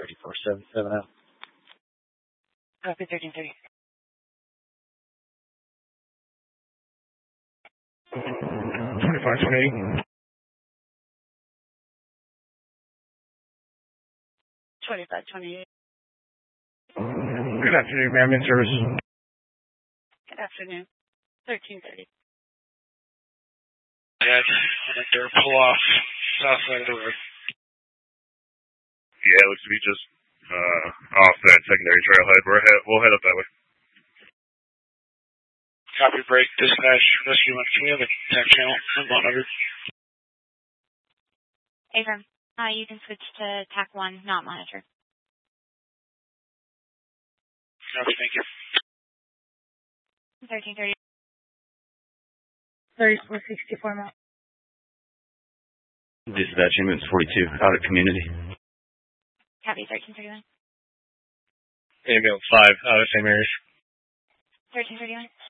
3477 out. Copy 1330. 2528. 2528. Good afternoon, ma'am. In service. Good afternoon. 1330. Yeah, they're pull off south side of the road. Yeah, it looks to be just off that secondary trailhead. We'll head up that way. Copy break, dispatch, rescue 1. Can we have a tac channel on 100? Affirm. You can switch to TAC 1, not monitor. Copy, thank you. 1330. 3464 mile. Dispatch ambulance 42 out at community. Copy 1331. Ambulance 5 out of St. Mary's. 1331.